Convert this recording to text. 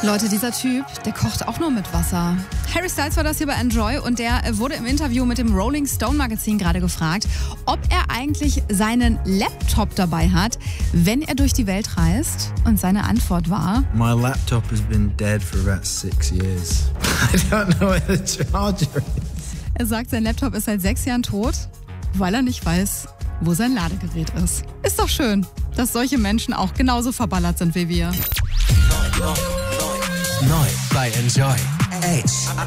Leute, dieser Typ, der kocht auch nur mit Wasser. Harry Styles war das hier bei Enjoy und der wurde im Interview mit dem Rolling Stone Magazin gerade gefragt, ob er eigentlich seinen Laptop dabei hat, wenn er durch die Welt reist. Und seine Antwort war: My laptop has been dead for about 6 years. I don't know where the charger is. Er sagt, sein Laptop ist seit 6 Jahren tot, weil er nicht weiß, wo sein Ladegerät ist. Ist doch schön, dass solche Menschen auch genauso verballert sind wie wir. Neu bei Enjoy. H.